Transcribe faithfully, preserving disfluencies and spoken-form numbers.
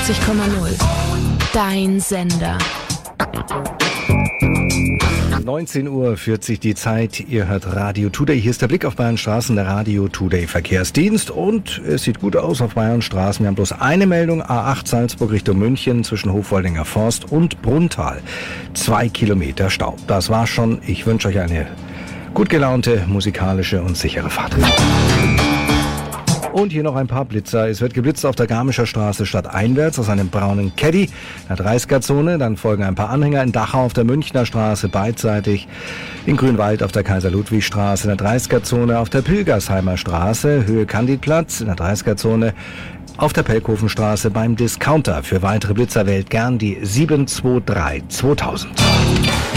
neunundvierzig Komma null. Dein Sender. neunzehn Uhr vierzig die Zeit. Ihr hört Radio Today. Hier ist der Blick auf Bayern Straßen, der Radio Today Verkehrsdienst. Und es sieht gut aus auf Bayern Straßen. Wir haben bloß eine Meldung. A acht Salzburg Richtung München zwischen Hofwoldinger Forst und Brunntal. Zwei Kilometer Stau. Das war's schon. Ich wünsche euch eine gut gelaunte, musikalische und sichere Fahrt. Und hier noch ein paar Blitzer. Es wird geblitzt auf der Garmischer Straße stadteinwärts aus einem braunen Caddy, in der dreißiger-Zone. Dann folgen ein paar Anhänger in Dachau auf der Münchner Straße beidseitig, in Grünwald auf der Kaiser-Ludwig-Straße, in der dreißiger-Zone auf der Pilgersheimer Straße, Höhe Candidplatz, in der dreißiger-Zone auf der Pelkhofenstraße beim Discounter. Für weitere Blitzer wählt gern die sieben zwei drei zweitausend.